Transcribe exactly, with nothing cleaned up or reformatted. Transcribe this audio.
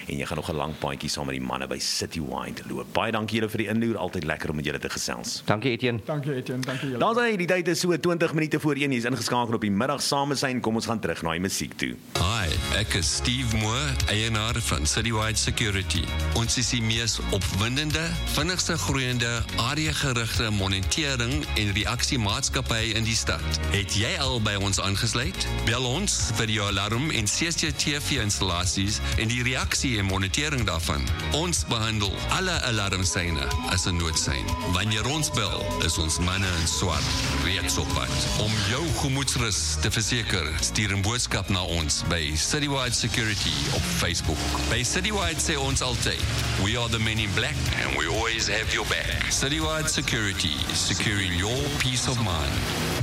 en jy gaan nog 'n lang paadjie saam met die manne by Citywide loop. Baie dankie julle vir die inloer, altyd lekker om met julle te gesels. Dankie Etienne. Dankie Etienne, dankie julle. Dan sê die tyd is so twintig minute voor een, jy is ingeskakel op die middag samesyn. Kom ons gaan terug na die musiek toe. Hi, ek is Steve Moore, eienaar van Citywide Security. Ons is die mees opwindende, vinnigste groeiende, areagerigte monitering en reaksiemaatskappy in die stad. Het jy al by ons aangesluit? Bel ons vir jou alarm en C C T V-installasies en die reaksie en monitering daarvan. Ons behandel alle alarmsyne as 'n noodsein. Wanneer ons bel, is ons manne in swart reeds op pad. Om jou gemoedsrus te verseker, stuur 'n boodskap na ons by Citywide Security op Facebook. By Citywide sê ons altyd, we are the men in black and we always have your back. Citywide Security, securing your peace of mind.